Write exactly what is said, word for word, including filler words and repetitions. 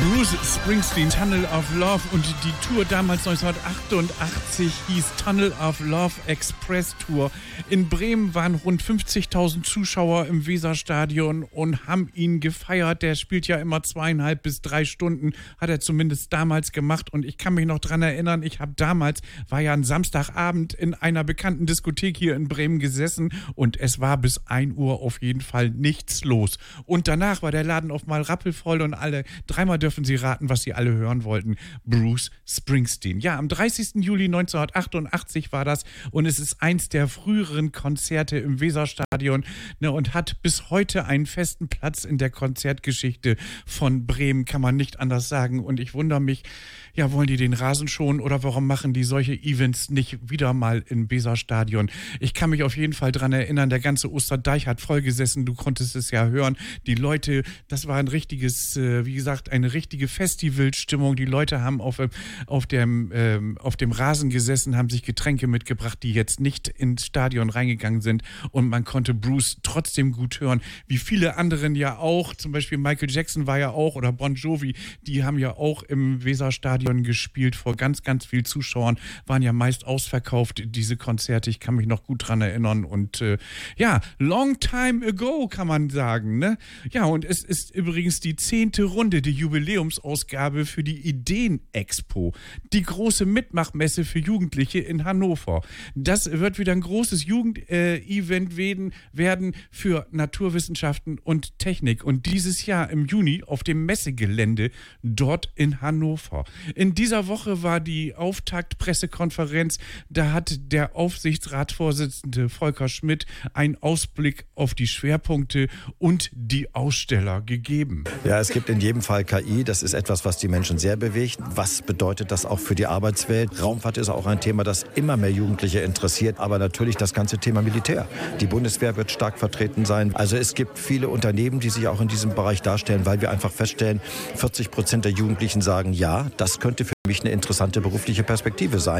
Bruce Springsteen, Tunnel of Love, und die Tour damals neunzehnhundertachtundachtzig hieß Tunnel of Love Express Tour. In Bremen waren rund fünfzigtausend Zuschauer im Weserstadion und haben ihn gefeiert. Der spielt ja immer zweieinhalb bis drei Stunden, hat er zumindest damals gemacht. Und ich kann mich noch dran erinnern, ich habe damals, war ja ein Samstagabend, in einer bekannten Diskothek hier in Bremen gesessen und es war bis ein Uhr auf jeden Fall nichts los. Und danach war der Laden auf mal rappelvoll und alle, dreimal dürfen Sie raten, was Sie alle hören wollten. Bruce Springsteen. Ja, am dreißigsten Juli neunzehnhundertachtundachtzig war das und es ist eins der früheren Konzerte im Weserstadion, ne, und hat bis heute einen festen Platz in der Konzertgeschichte von Bremen, kann man nicht anders sagen. Und ich wundere mich, ja, wollen die den Rasen schonen oder warum machen die solche Events nicht wieder mal im Weserstadion? Ich kann mich auf jeden Fall dran erinnern, der ganze Osterdeich hat vollgesessen, du konntest es ja hören. Die Leute, das war ein richtiges, äh, wie gesagt, eine richtige Festivalstimmung. Die Leute haben auf, auf, dem, ähm, auf dem Rasen gesessen, haben sich Getränke mitgebracht, die jetzt nicht ins Stadion reingegangen sind, und man konnte Bruce trotzdem gut hören, wie viele anderen ja auch, zum Beispiel Michael Jackson war ja auch, oder Bon Jovi, die haben ja auch im Weserstadion gespielt vor ganz, ganz vielen Zuschauern, waren ja meist ausverkauft, diese Konzerte. Ich kann mich noch gut dran erinnern und äh, ja, long time ago kann man sagen, ne? Ja, und es ist übrigens die zehnte Runde, die Jubiläumsausgabe für die Ideen-Expo, die große Mitmachmesse für Jugendliche in Hannover. Das wird wieder ein großes Jugend-Event äh, werden für Naturwissenschaften und Technik, und dieses Jahr im Juni auf dem Messegelände dort in Hannover. In dieser Woche war die Auftaktpressekonferenz. Da hat der Aufsichtsratsvorsitzende Volker Schmidt einen Ausblick auf die Schwerpunkte und die Aussteller gegeben. Ja, es gibt in jedem Fall K I. Das ist etwas, was die Menschen sehr bewegt. Was bedeutet das auch für die Arbeitswelt? Raumfahrt ist auch ein Thema, das immer mehr Jugendliche interessiert. Aber natürlich das ganze Thema Militär. Die Bundeswehr wird stark vertreten sein. Also es gibt viele Unternehmen, die sich auch in diesem Bereich darstellen, weil wir einfach feststellen, vierzig Prozent der Jugendlichen sagen, ja, das könnte für mich eine interessante berufliche Perspektive sein.